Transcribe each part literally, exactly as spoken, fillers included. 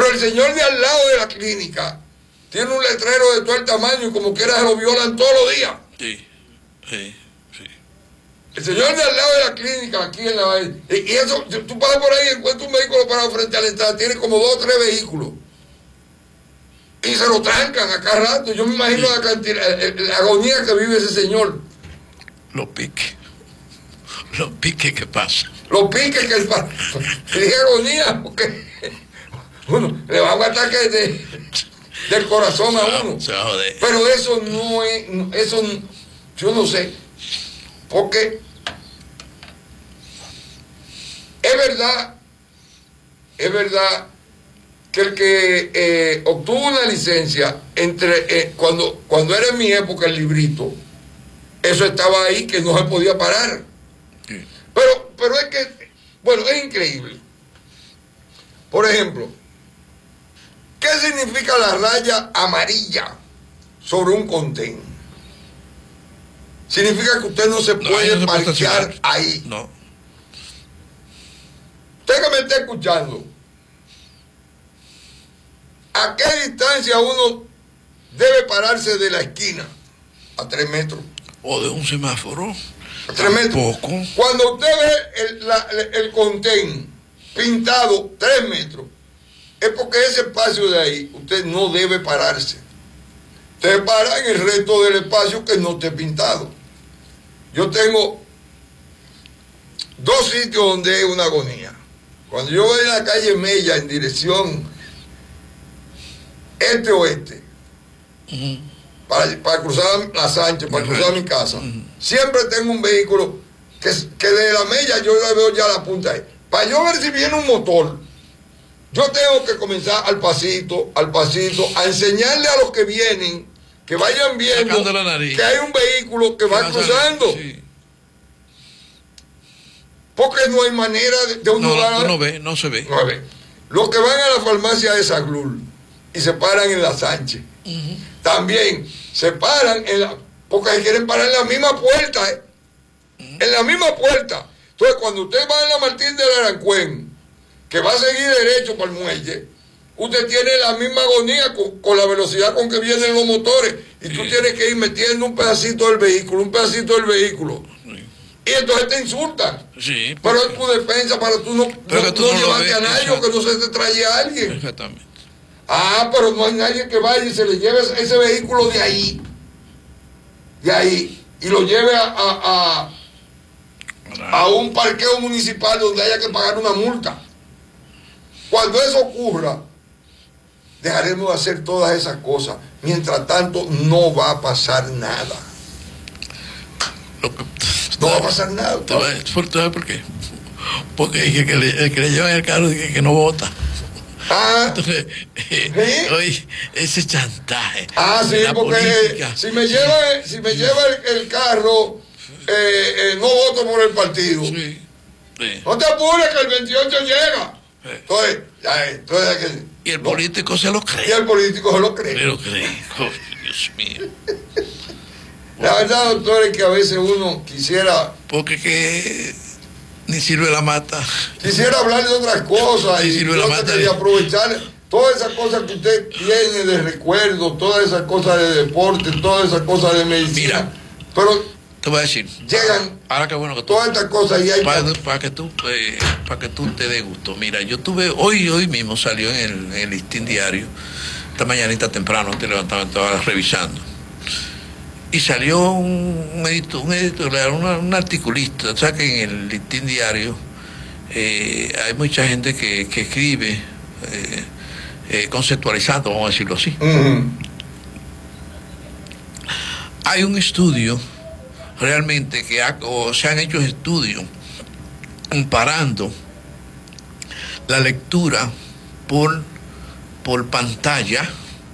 Pero el señor de al lado de la clínica tiene un letrero de todo el tamaño y como quiera se lo violan todos los días. Sí, sí, sí. El señor de al lado de la clínica, aquí en la... Y eso, tú pasas por ahí y encuentras un vehículo parado frente a la entrada, tiene como dos o tres vehículos. Y se lo trancan a cada rato. Yo me imagino la cantidad, la agonía que vive ese señor. Los piques. Los piques que pasan. Los piques que el pa... dije agonía, porque uno le va a un ataque de, del corazón a uno. Se va a joder. Pero eso no es, eso yo no sé. Porque es verdad, es verdad que el que eh, obtuvo una licencia entre eh, cuando, cuando era en mi época el librito, eso estaba ahí que no se podía parar. Sí. Pero, pero es que, bueno, es increíble. Por ejemplo, ¿qué significa la raya amarilla sobre un contén? Significa que usted no se No, puede ahí no se puede parquear estacionar. ahí. No. Usted que me está escuchando, ¿a qué distancia uno debe pararse de la esquina? A tres metros. O de un semáforo. A tres metros. Tampoco. Cuando usted ve el, la, el contén pintado tres metros, es porque ese espacio de ahí usted no debe pararse. Usted para en el resto del espacio que no esté pintado. Yo tengo dos sitios donde hay una agonía. Cuando yo voy en la calle Mella en dirección este-oeste, Uh-huh. para, para cruzar la Sánchez, para cruzar mi casa, Uh-huh. siempre tengo un vehículo que, que de la Mella yo le veo ya la punta ahí. Para yo ver si viene un motor, yo tengo que comenzar al pasito, al pasito, a enseñarle a los que vienen, que vayan viendo Sacando la nariz. que hay un vehículo que ¿Qué va va a cruzando. salir? Sí. Porque no hay manera de, de uno No, dar- tú no ves, no se ve. No ve. Los que van a la farmacia de Saglul y se paran en la Sánchez, Uh-huh. también se paran en la... porque se quieren parar en la misma puerta, ¿eh? Uh-huh. En la misma puerta. Entonces, cuando usted va en la Martín del Arancuén, que va a seguir derecho para el muelle, usted tiene la misma agonía con, con la velocidad con que vienen los motores, y tú Sí. tienes que ir metiendo un pedacito del vehículo, un pedacito del vehículo, Sí. y entonces te insultan. Sí, Pero porque- es tu defensa para tú no, Pero no, que tú no no lo llevarte ves, a nadie, exacto. o que no se te traiga a alguien. Exactamente. Ah, pero no hay nadie que vaya y se le lleve ese, ese vehículo de ahí, de ahí, y lo lleve a, a, a, a un parqueo municipal donde haya que pagar una multa. Cuando eso ocurra, dejaremos de hacer todas esas cosas. Mientras tanto, no va a pasar nada. Lo que- No va a pasar nada. ¿Tú sabes por, tú sabes por qué? Porque el que, le, el que le llevan el carro dice que no vota. Ah, Entonces, eh, oye, ese chantaje. ah, sí, la porque política. si me lleva, si me lleva el, el carro, eh, eh, no voto por el partido. Sí, sí. No te apures que el veintiocho llega. Sí. Entonces, ya, entonces hay que- Y el no, político se lo y cree. el político se lo cree. Se lo cree. Oh, Dios mío. La verdad, doctor, es que a veces uno quisiera Porque que ni sirve la mata. quisiera hablar de otras cosas Sí, y, sí, lo yo mata. quería aprovechar todas esas cosas que usted tiene de recuerdo, todas esas cosas de deporte, todas esas cosas de medicina. Mira. Pero Te voy a decir. llegan Ahora que bueno que tú. todas estas cosas y hay Para, para que tú eh, para que tú te dé gusto. Mira, yo tuve, hoy hoy mismo salió en el, en el listín diario, esta mañanita temprano, te levantaba, estaba revisando. Y salió un, un editor, un editorial, una- un articulista, o sea que en el listín diario eh, hay mucha gente que, que escribe eh, eh, conceptualizando, vamos a decirlo así. Ujú. Hay un estudio realmente que ha, o se han hecho estudios comparando la lectura por, por pantalla,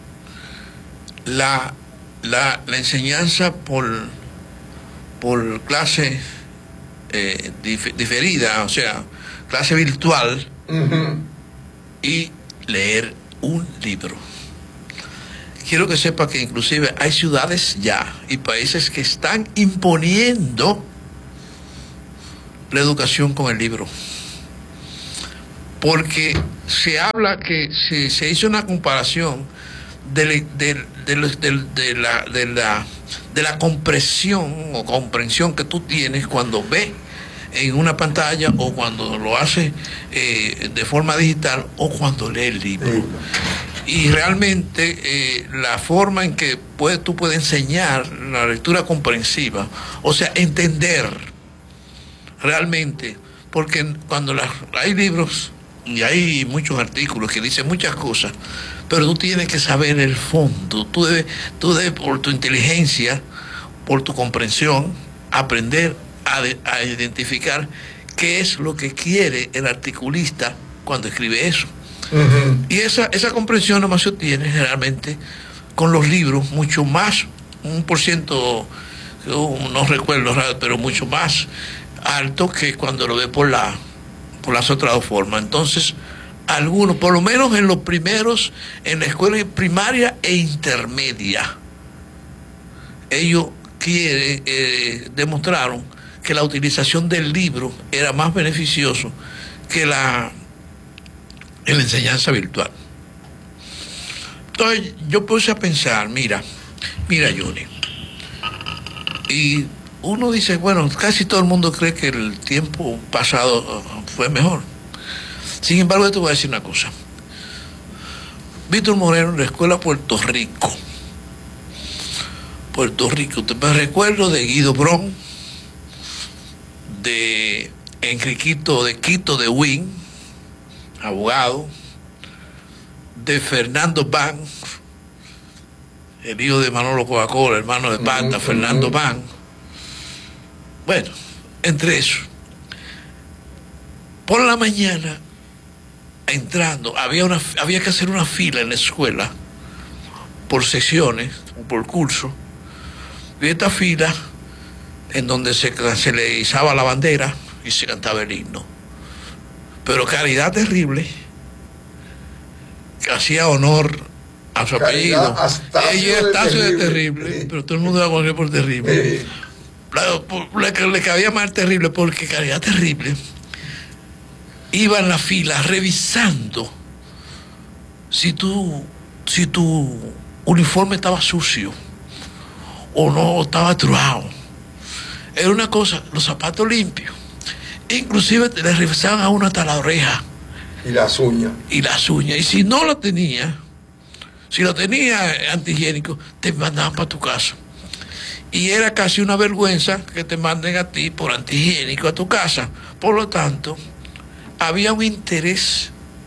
la, la, la enseñanza por, por clase eh, dif- diferida, o sea, clase virtual, Ujú. y leer un libro. Quiero que sepa que inclusive hay ciudades ya y países que están imponiendo la educación con el libro. Porque se habla que se, se hizo una comparación de, de, de, de, de, la, de, la, de la compresión o comprensión que tú tienes cuando ves en una pantalla o cuando lo haces eh, de forma digital o cuando lees el libro. Sí. Y realmente eh, la forma en que puede, tú puedes enseñar la lectura comprensiva, o sea, entender realmente, porque cuando la, hay libros y hay muchos artículos que dicen muchas cosas, pero tú tienes que saber el fondo, tú debes, tú debes por tu inteligencia, por tu comprensión, aprender a, de, a identificar qué es lo que quiere el articulista cuando escribe eso. Uh-huh. Y esa, esa comprensión nomás se obtiene generalmente con los libros, mucho más, un por ciento, no recuerdo, pero mucho más alto que cuando lo ve por, la, por las otras dos formas. Entonces, algunos, por lo menos en los primeros, en la escuela primaria e intermedia, ellos quieren, eh, demostraron que la utilización del libro era más beneficioso que la en la enseñanza virtual. Entonces yo puse a pensar, mira, mira Johnny, y uno dice, bueno, casi todo el mundo cree que el tiempo pasado fue mejor. Sin embargo, yo te voy a decir una cosa. Víctor Moreno en la escuela Puerto Rico, Puerto Rico, te me recuerdo de Guido Bron, de Enriquito de Quito de Win, abogado, de Fernando Ban, el hijo de Manolo Coca-Cola, hermano de Panta, uh-huh. Fernando Ban. Bueno, entre eso, por la mañana, entrando, había, una, había que hacer una fila en la escuela, por sesiones, o por curso, y esta fila, en donde se, se le izaba la bandera y se cantaba el himno. Pero Caridad Terrible, que hacía honor a su apellido. Ella es Astacio de Terrible, sí. Pero todo el mundo la conoció por Terrible. Sí. Le, le cabía más Terrible porque Caridad Terrible iba en la fila revisando si tu, si tu uniforme estaba sucio o no estaba truado. Era una cosa, los zapatos limpios. Inclusive le revisaban a uno hasta la oreja. Y las uñas. Y las uñas. Y si no lo tenía, si lo tenía antihigiénico, te mandaban para tu casa. Y era casi una vergüenza que te manden a ti por antihigiénico a tu casa. Por lo tanto, había un interés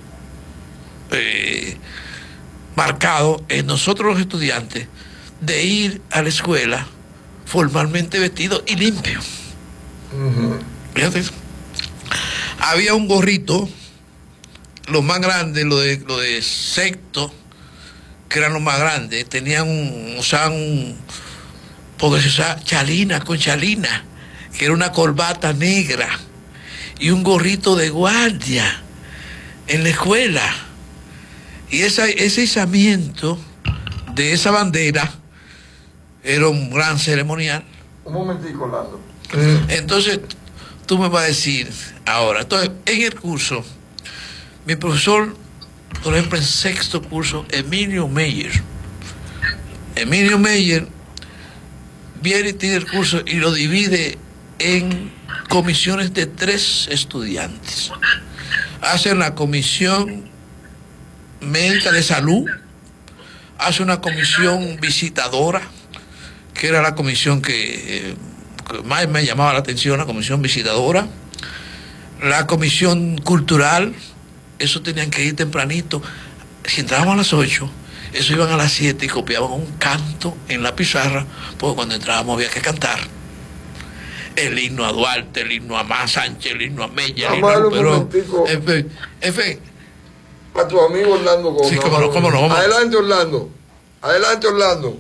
eh, marcado en nosotros los estudiantes de ir a la escuela formalmente vestido y limpio. Uh-huh. Fíjate eso. Había un gorrito, los más grandes, lo de, lo de sexto, que eran los más grandes, tenían un, usaban un, porque se usaba chalina con chalina, que era una corbata negra, y un gorrito de guardia en la escuela. Y esa, ese izamiento de esa bandera era un gran ceremonial. Un momentico, Lando. Entonces, tú me vas a decir ahora, entonces, en el curso, mi profesor, por ejemplo, en sexto curso, Emilio Meyer, Emilio Meyer viene y tiene el curso y lo divide en comisiones de tres estudiantes. Hacen la comisión médica de salud, hace una comisión visitadora, que era la comisión que... Eh, más me llamaba la atención, la comisión visitadora, la comisión cultural, eso tenían que ir tempranito. Si entrábamos a las ocho, eso iban a las siete y copiaban un canto en la pizarra, porque cuando entrábamos había que cantar el himno a Duarte, el himno a Más Sánchez, el himno a Mella, el himno a Perón. En fin, en fin. A tu amigo Orlando Gómez. Sí, cómo no, cómo no. Vamos. Adelante, Orlando. Adelante, Orlando.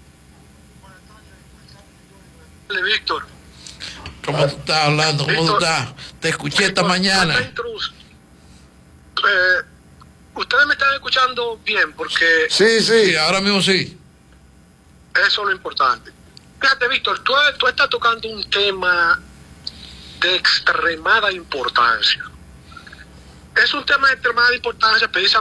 Víctor. ¿Cómo tú estás hablando? ¿Cómo Víctor, tú estás? Te escuché esta mañana. Eh, Ustedes me están escuchando bien porque... Sí, sí. Sí, ahora mismo sí. Eso es lo importante. Fíjate, Víctor, tú, tú estás tocando un tema de extremada importancia. Es un tema de extremada importancia, precisamente